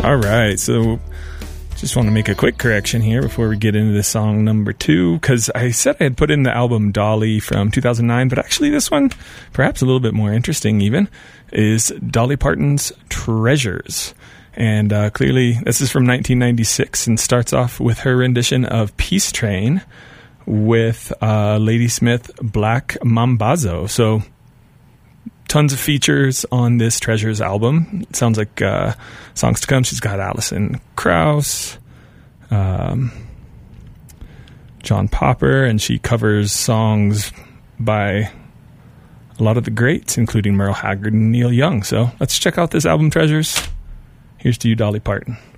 All right, so just want to make a quick correction here before we get into this song number 2, because I said I had put in the album Dolly from 2009, but actually this one, perhaps a little bit more interesting even, is Dolly Parton's Treasures. And clearly this is from 1996 and starts off with her rendition of Peace Train with Ladysmith Black Mambazo. So tons of features on this Treasures album. It sounds like songs to come. She's got Alison Krauss, John Popper, and she covers songs by a lot of the greats, including Merle Haggard and Neil Young. So let's check out this album, Treasures. Here's to you, Dolly Parton.